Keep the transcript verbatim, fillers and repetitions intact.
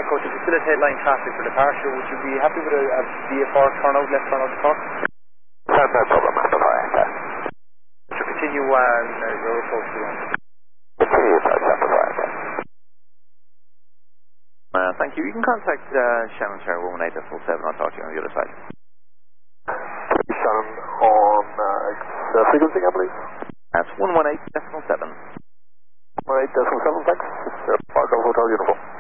Echo to facilitate line traffic for departure. Would you be happy with a, a V F R turnout, left turnout to Cork? No, no problem, Alpha Flight. To continue on uh, your approach to one. Continue approach, Alpha Flight. Uh, thank you. You can contact uh, Shannon Tower one one eight point seven. I'll talk to you on the other side. Shannon on uh, uh, frequency, I believe. That's one one eight point seven. one one eight point seven, thanks. It's uh, Park Hotel Uniform.